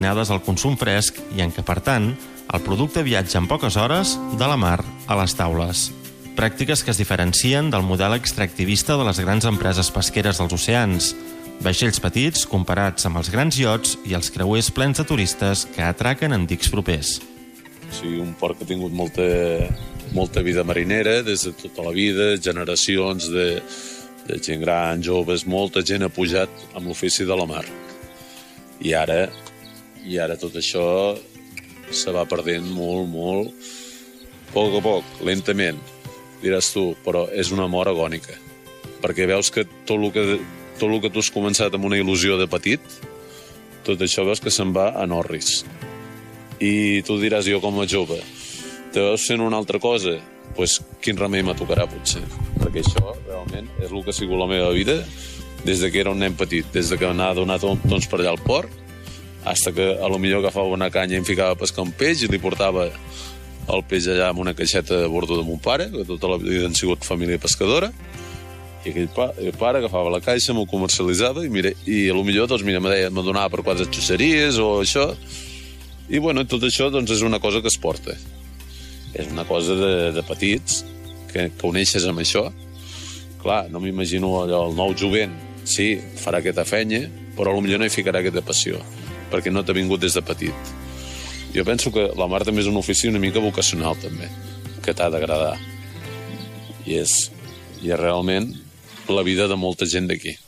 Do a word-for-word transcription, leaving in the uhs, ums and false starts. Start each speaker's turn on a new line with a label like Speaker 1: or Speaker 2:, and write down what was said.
Speaker 1: destinades al consum fresc i en què, per tant, el producte viatja en poques hores de la mar a les taules. Pràctiques que es diferencien del model extractivista de les grans empreses pesqueres dels oceans, vaixells petits comparats amb els grans iots i els creuers plens de turistes que atraquen en dics propers.
Speaker 2: O sigui, un port que ha tingut molta, molta vida marinera des de tota la vida, generacions de, de gent gran, joves, molta gent ha pujat amb l'ofici de la mar. I ara, i ara tot això se va perdent molt, molt, a poc a poc, lentament, diràs tu, però és una mort agònica. Perquè veus que tot el que, tot el que tu has començat amb una il·lusió de petit, tot això veus que se'n va a Norris. I tu diràs, jo com a jove, te veus fent una altra cosa? Doncs pues, quin remei me tocarà, potser. Perquè això realment és el que ha sigut la meva vida des de que era un nen petit, des de que anava a donar tons per allà al port, fins que a lo millor agafava una canya i em ficava a pescar un peix i li portava el peix allà amb una caixeta de bordo de mon pare, que tota la vida han sigut família pescadora, i aquell pa, el pare agafava la caixa, m'ho comercialitzava i, mira, i a lo millor doncs, mira, me deia, me donava per quatre xutxeries o això. I bueno, tot això doncs, és una cosa que es porta. És una cosa de, de petits, que, que uneixes amb això. Clar, no m'imagino allò, el nou jovent, sí, farà aquesta fenya, però potser no hi ficarà aquesta passió, perquè no t'ha vingut des de petit. Jo penso que la mar també és un ofici una mica vocacional, també, que t'ha d'agradar. I és, i és realment la vida de molta gent d'aquí.